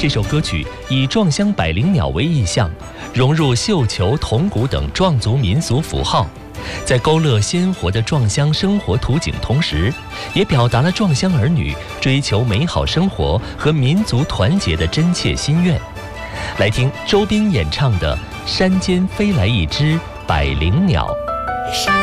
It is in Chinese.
这首歌曲以撞乡百灵鸟为意象，融入绣球、铜鼓等壮族民俗符号，在勾勒鲜活的壮乡生活图景同时，也表达了壮乡儿女追求美好生活和民族团结的真切心愿。来听周斌演唱的《山间飞来一只百灵鸟》。